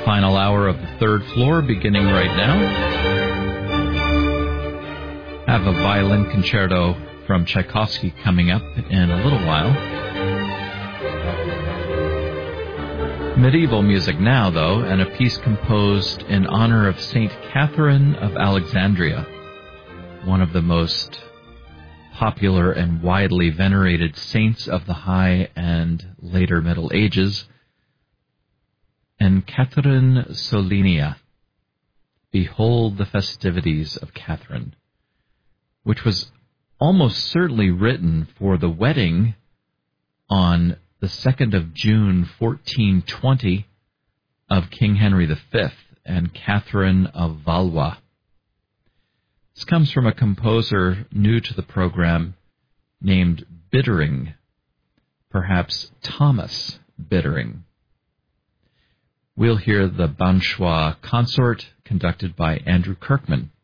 Final hour of the third floor beginning right now. Have a violin concerto from Tchaikovsky coming up in a little while. Medieval music now, though, and a piece composed in honor of Saint Catherine of Alexandria, one of the most popular and widely venerated saints of the High and later Middle Ages, and Catherine Solinia, Behold the Festivities of Catherine, which was almost certainly written for the wedding on the 2nd of June, 1420, of King Henry V and Catherine of Valois. This comes from a composer new to the program named Bittering, perhaps Thomas Bittering. We'll hear the Banchois Consort conducted by Andrew Kirkman.